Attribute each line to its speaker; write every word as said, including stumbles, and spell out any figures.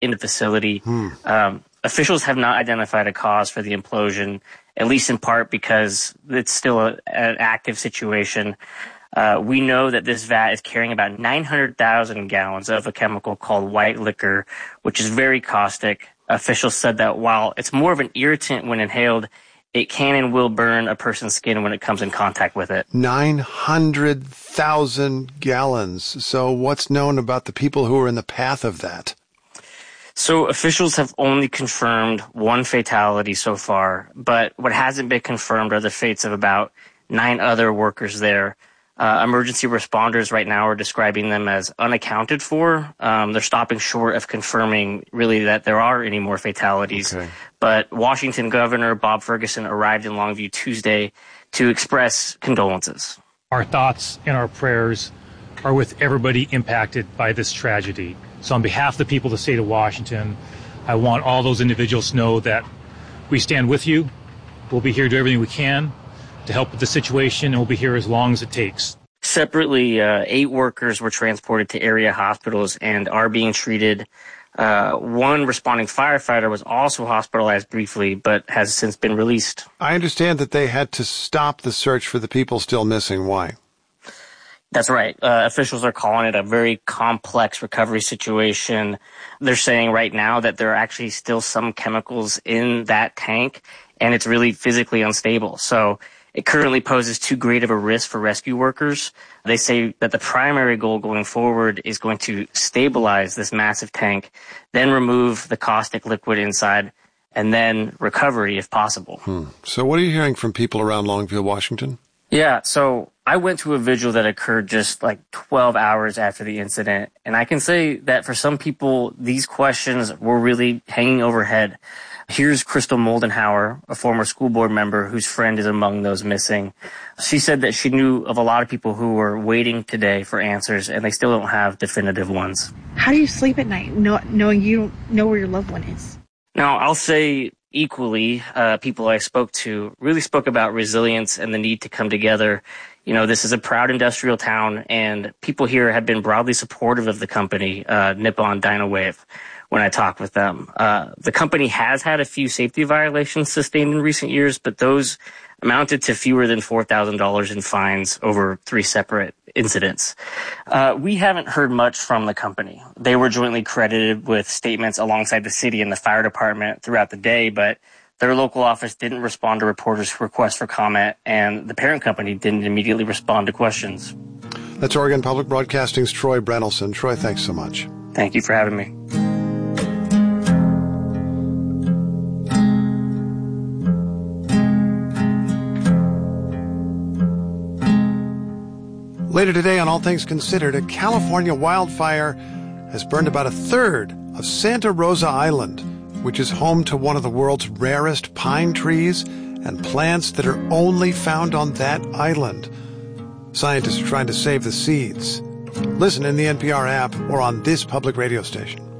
Speaker 1: in the facility.
Speaker 2: Hmm.
Speaker 1: Um, officials have not identified a cause for the implosion, at least in part because it's still a, an active situation. Uh, we know that this vat is carrying about nine hundred thousand gallons of a chemical called white liquor, which is very caustic. Officials said that while it's more of an irritant when inhaled, it can and will burn a person's skin when it comes in contact with it.
Speaker 2: nine hundred thousand gallons. So what's known about the people who are in the path of that?
Speaker 1: So officials have only confirmed one fatality so far, but what hasn't been confirmed are the fates of about nine other workers there. Uh, emergency responders right now are describing them as unaccounted for. Um, they're stopping short of confirming really that there are any more fatalities.
Speaker 2: Okay.
Speaker 1: But Washington Governor Bob Ferguson arrived in Longview Tuesday to express condolences.
Speaker 3: Our thoughts and our prayers are with everybody impacted by this tragedy. So on behalf of the people of the state of Washington, I want all those individuals to know that we stand with you. We'll be here to do everything we can to help with the situation, and we'll be here as long as it takes.
Speaker 1: Separately, uh, eight workers were transported to area hospitals and are being treated. Uh, one responding firefighter was also hospitalized briefly, but has since been released.
Speaker 2: I understand that they had to stop the search for the people still missing. Why?
Speaker 1: That's right. Uh, officials are calling it a very complex recovery situation. They're saying right now that there are actually still some chemicals in that tank, and it's really physically unstable. So it currently poses too great of a risk for rescue workers. They say that the primary goal going forward is going to stabilize this massive tank, then remove the caustic liquid inside, and then recovery if possible.
Speaker 2: Hmm. So what are you hearing from people around Longview, Washington?
Speaker 1: Yeah, so I went to a vigil that occurred just like twelve hours after the incident, and I can say that for some people, these questions were really hanging overhead. Here's Crystal Moldenhauer, a former school board member whose friend is among those missing. She said that she knew of a lot of people who were waiting today for answers, and they still don't have definitive ones.
Speaker 4: How do you sleep at night knowing you don't know where your loved one is?
Speaker 1: Now, I'll say equally, uh, people I spoke to really spoke about resilience and the need to come together. You know, this is a proud industrial town, and people here have been broadly supportive of the company, uh, Nippon Dynawave, when I talk with them. Uh, the company has had a few safety violations sustained in recent years, but those amounted to fewer than four thousand dollars in fines over three separate incidents. Uh, we haven't heard much from the company. They were jointly credited with statements alongside the city and the fire department throughout the day, but their local office didn't respond to reporters' requests for comment, and the parent company didn't immediately respond to questions.
Speaker 2: That's Oregon Public Broadcasting's Troy Brenelson. Troy, thanks so much.
Speaker 1: Thank you for having me.
Speaker 2: Later today on All Things Considered, a California wildfire has burned about a third of Santa Rosa Island, which is home to one of the world's rarest pine trees and plants that are only found on that island. Scientists are trying to save the seeds. Listen in the N P R app or on this public radio station.